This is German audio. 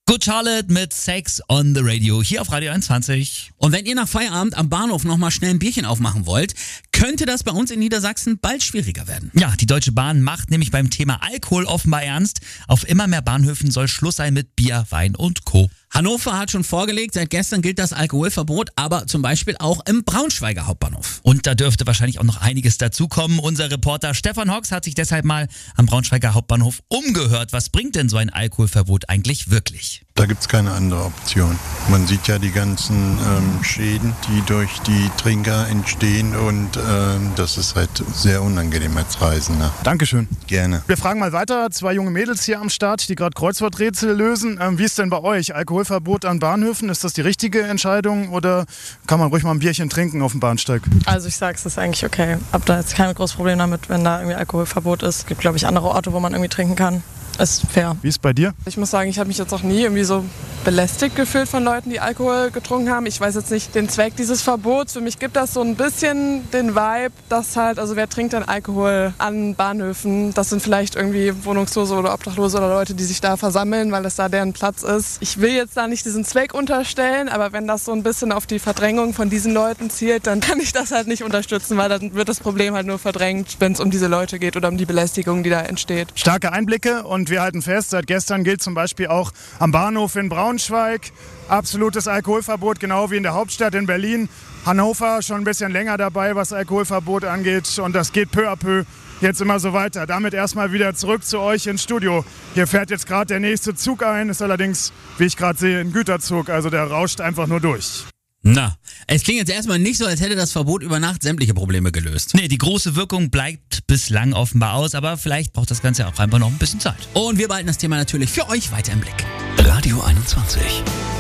Good Charlotte mit Sex on the Radio hier auf Radio 21. Und wenn ihr nach Feierabend am Bahnhof nochmal schnell ein Bierchen aufmachen wollt, könnte das bei uns in Niedersachsen bald schwieriger werden. Ja, die Deutsche Bahn macht nämlich beim Thema Alkohol offenbar ernst. Auf immer mehr Bahnhöfen soll Schluss sein mit Bier, Wein und Co. Hannover hat schon vorgelegt, seit gestern gilt das Alkoholverbot, aber zum Beispiel auch im Braunschweiger Hauptbahnhof. Und da dürfte wahrscheinlich auch noch einiges dazukommen. Unser Reporter Stefan Hox hat sich deshalb mal am Braunschweiger Hauptbahnhof umgehört. Was bringt denn so ein Alkoholverbot eigentlich wirklich? Da gibt es keine andere Option. Man sieht ja die ganzen Schäden, die durch die Trinker entstehen und das ist halt sehr unangenehm als Reisender. Dankeschön. Gerne. Wir fragen mal weiter. 2 junge Mädels hier am Start, die gerade Kreuzworträtsel lösen. Wie ist denn bei euch? Alkoholverbot an Bahnhöfen, ist das die richtige Entscheidung oder kann man ruhig mal ein Bierchen trinken auf dem Bahnsteig? Also ich sage, es ist eigentlich okay. Hab da jetzt kein großes Problem damit, wenn da irgendwie Alkoholverbot ist. Es gibt, glaube ich, andere Orte, wo man irgendwie trinken kann. Ist fair. Wie ist es bei dir? Ich muss sagen, ich habe mich jetzt auch nie irgendwie so belästigt gefühlt von Leuten, die Alkohol getrunken haben. Ich weiß jetzt nicht den Zweck dieses Verbots. Für mich gibt das so ein bisschen den Vibe, dass halt, also wer trinkt denn Alkohol an Bahnhöfen? Das sind vielleicht irgendwie Wohnungslose oder Obdachlose oder Leute, die sich da versammeln, weil das da deren Platz ist. Ich will jetzt da nicht diesen Zweck unterstellen, aber wenn das so ein bisschen auf die Verdrängung von diesen Leuten zielt, dann kann ich das halt nicht unterstützen, weil dann wird das Problem halt nur verdrängt, wenn es um diese Leute geht oder um die Belästigung, die da entsteht. Starke Einblicke und wir halten fest, seit gestern gilt zum Beispiel auch am Bahnhof in Braunschweig absolutes Alkoholverbot, genau wie in der Hauptstadt in Berlin. Hannover schon ein bisschen länger dabei, was Alkoholverbot angeht und das geht peu à peu jetzt immer so weiter. Damit erstmal wieder zurück zu euch ins Studio. Hier fährt jetzt gerade der nächste Zug ein, ist allerdings, wie ich gerade sehe, ein Güterzug, also der rauscht einfach nur durch. Na, es klingt jetzt erstmal nicht so, als hätte das Verbot über Nacht sämtliche Probleme gelöst. Nee, die große Wirkung bleibt bislang offenbar aus, aber vielleicht braucht das Ganze auch einfach noch ein bisschen Zeit. Und wir behalten das Thema natürlich für euch weiter im Blick. Radio 21.